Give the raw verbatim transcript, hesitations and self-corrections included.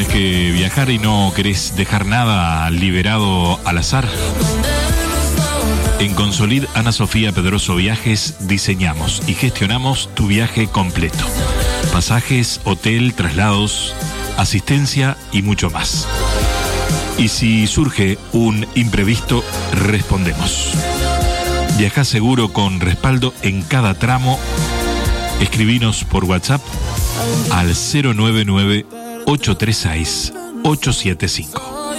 tenés que viajar y no querés dejar nada liberado al azar. En Consolid Ana Sofía Pedroso Viajes diseñamos y gestionamos tu viaje completo. Pasajes, hotel, traslados, asistencia y mucho más. Y si surge un imprevisto, respondemos. Viajá seguro con respaldo en cada tramo. Escribinos por WhatsApp al cero nueve nueve, ocho tres seis, ocho siete cinco.